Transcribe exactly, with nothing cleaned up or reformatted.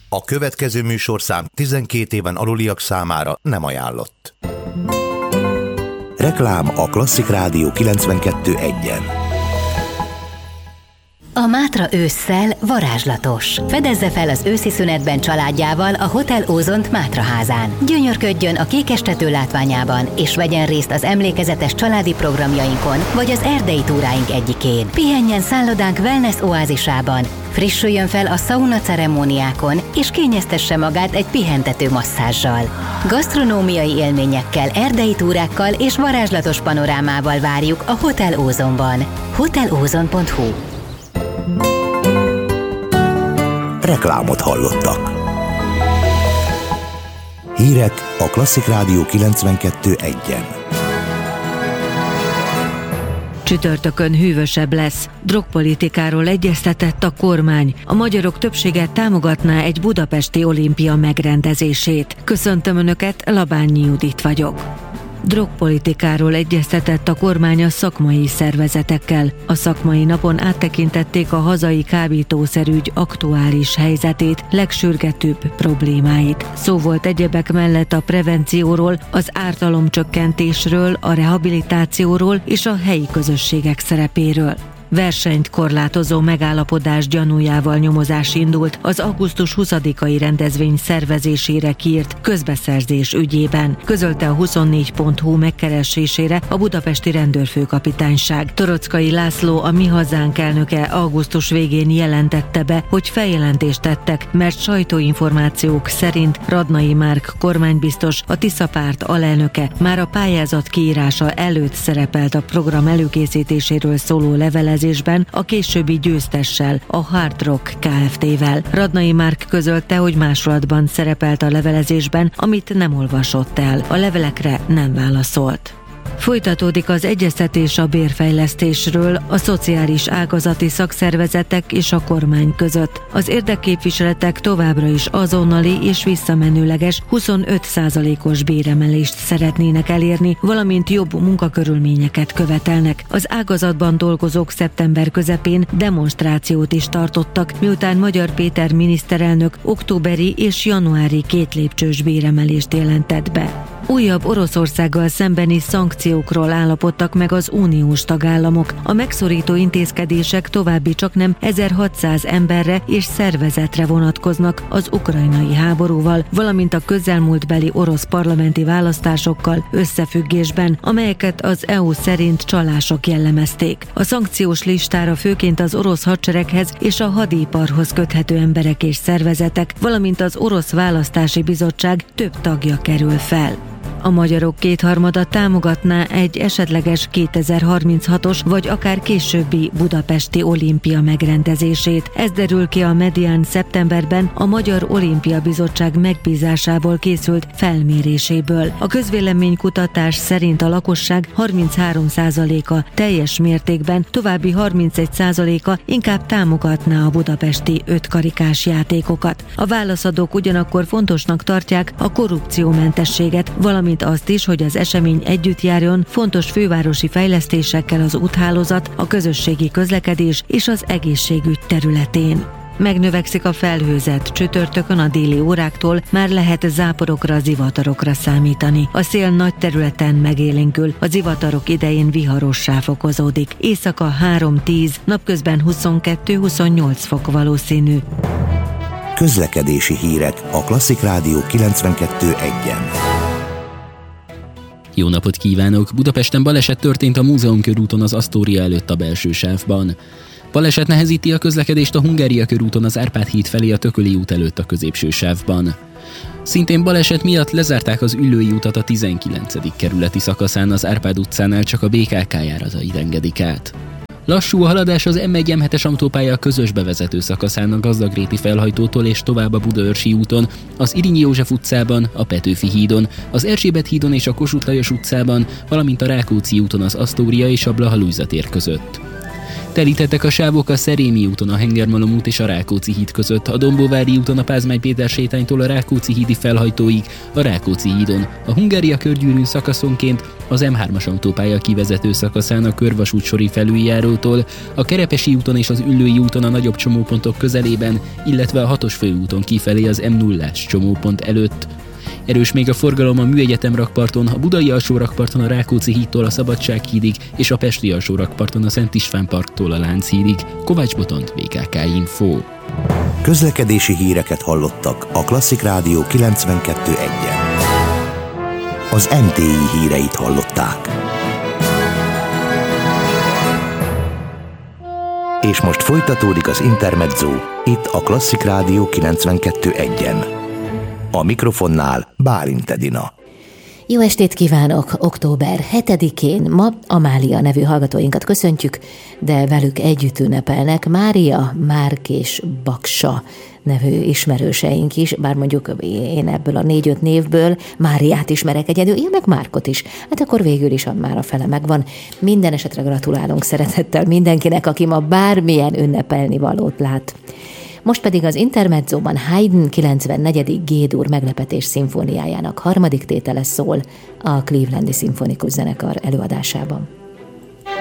A következő műsorszám tizenkét éven aluliak számára nem ajánlott. Reklám a Klasszik Rádió kilencvenkettő egyen. A Mátra ősszel varázslatos. Fedezze fel az őszi szünetben családjával a Hotel Ózont Mátraházán. Gyönyörködjön a Kékestető látványában, és vegyen részt az emlékezetes családi programjainkon, vagy az erdei túráink egyikén. Pihenjen szállodánk wellness oázisában, frissüljön fel a szauna ceremóniákon, és kényeztesse magát egy pihentető masszázsal. Gasztronómiai élményekkel, erdei túrákkal és varázslatos panorámával várjuk a Hotel Ózonban. hotel ózon pont hu. Reklámot hallottak. Hírek a Klasszik Rádió kilencvenkettő egyen. Csütörtökön hűvösebb lesz. Drogpolitikáról egyeztetett a kormány. A magyarok többsége támogatná egy budapesti olimpia megrendezését. Köszöntöm Önöket, Labányi Judit vagyok. Drogpolitikáról egyeztetett a kormány a szakmai szervezetekkel. A szakmai napon áttekintették a hazai kábítószerügy aktuális helyzetét, legsürgetőbb problémáit. Szó volt egyebek mellett a prevencióról, az ártalomcsökkentésről, a rehabilitációról és a helyi közösségek szerepéről. Versenyt korlátozó megállapodás gyanújával nyomozás indult az augusztus huszadikai rendezvény szervezésére kiírt közbeszerzés ügyében, közölte a huszonnégy pont hu megkeresésére a budapesti rendőrfőkapitányság. Torockai László, a Mi Hazánk elnöke augusztus végén jelentette be, hogy feljelentést tettek, mert sajtóinformációk szerint Radnai Márk kormánybiztos, a Tisza párt alelnöke már a pályázat kiírása előtt szerepelt a program előkészítéséről szóló levelezésben a későbbi győztessel, a Hard Rock Kft-vel. Radnai Márk közölte, hogy másolatban szerepelt a levelezésben, amit nem olvasott el. A levelekre nem válaszolt. Folytatódik az egyeztetés a bérfejlesztésről a szociális ágazati szakszervezetek és a kormány között. Az érdekképviseletek továbbra is azonnali és visszamenőleges huszonöt százalékos béremelést szeretnének elérni, valamint jobb munkakörülményeket követelnek. Az ágazatban dolgozók szeptember közepén demonstrációt is tartottak, miután Magyar Péter miniszterelnök októberi és januári két lépcsős béremelést jelentett be. Újabb Oroszországgal szembeni szankciókról állapodtak meg az uniós tagállamok. A megszorító intézkedések további csaknem ezerhatszáz emberre és szervezetre vonatkoznak az ukrajnai háborúval, valamint a közelmúltbeli orosz parlamenti választásokkal összefüggésben, amelyeket az é u szerint csalások jellemezték. A szankciós listára főként az orosz hadsereghez és a hadiparhoz köthető emberek és szervezetek, valamint az orosz választási bizottság több tagja kerül fel. A magyarok kétharmada támogatná egy esetleges kétezer-harminchatos vagy akár későbbi budapesti olimpia megrendezését. Ez derül ki a Medián szeptemberben a Magyar Olimpia Bizottság megbízásából készült felméréséből. A közvéleménykutatás szerint a lakosság harminchárom százaléka teljes mértékben, további harmincegy százaléka inkább támogatná a budapesti ötkarikás játékokat. A válaszadók ugyanakkor fontosnak tartják a korrupciómentességet, valamint azt is, hogy az esemény együtt járjon fontos fővárosi fejlesztésekkel az úthálózat, a közösségi közlekedés és az egészségügy területén. Megnövekszik a felhőzet, csütörtökön a déli óráktól már lehet záporokra, zivatarokra számítani. A szél nagy területen megélénkül, a zivatarok idején viharossá fokozódik. Éjszaka három-tíz, napközben huszonkettő-huszonnyolc fok valószínű. Közlekedési hírek a Klasszik Rádió kilencvenkettő egyen. Jó napot kívánok! Budapesten baleset történt a Múzeum körúton az Asztória előtt a belső sávban. Baleset nehezíti a közlekedést a Hungária körúton az Árpád híd felé a Tököli út előtt a középső sávban. Szintén baleset miatt lezárták az Üllői utat a tizenkilencedik kerületi szakaszán az Árpád utcánál, csak a bé ká ká járatait engedik át. Lassú a haladás az em egy em hetes autópálya közös bevezető szakaszán a Gazdagréti felhajtótól és tovább a Budaörsi úton, az Irinyi József utcában, a Petőfi hídon, az Erzsébet hídon és a Kossuth Lajos utcában, valamint a Rákóczi úton az Asztória és a Blaha Lujza tér között. Telítettek a sávok a Szerémi úton, a Hengermalom út és a Rákóczi híd között, a Dombóvári úton a Pázmány Péter sétánytól a Rákóczi hídi felhajtóig, a Rákóczi hídon, a Hungária körgyűrűn szakaszonként, az M hármas autópálya kivezető szakaszán a Körvasút sori felüljárótól, a Kerepesi úton és az Üllői úton a nagyobb csomópontok közelében, illetve a hatos főúton kifelé az M nullás csomópont előtt. Erős még a forgalom a Műegyetem rakparton, a Budai alsó rakparton a Rákóczi hídtól a Szabadsághídig és a Pesti alsó rakparton a Szent István parktól a Lánchídig. Kovács Botont, vé ká ká Info. Közlekedési híreket hallottak a Klasszik Rádió kilencvenkettő egyen. Az em té i híreit hallották. És most folytatódik az Intermezzo, itt a Klasszik Rádió kilencvenkettő egyen. A mikrofonnál Bálint Edina. Jó estét kívánok! október hetedikén ma Amália nevű hallgatóinkat köszöntjük, de velük együtt ünnepelnek Mária, Márk és Baksa nevű ismerőseink is, bár mondjuk én ebből a négy-öt névből Máriát ismerek egyedül, én meg Márkot is. Hát akkor végül is már a fele megvan. Minden esetre gratulálunk szeretettel mindenkinek, aki ma bármilyen ünnepelni valót lát. Most pedig az Intermezzóban Haydn kilencvennegyedik G-dur meglepetés szimfóniájának harmadik tétele szól a Clevelandi Szimfonikus Zenekar előadásában.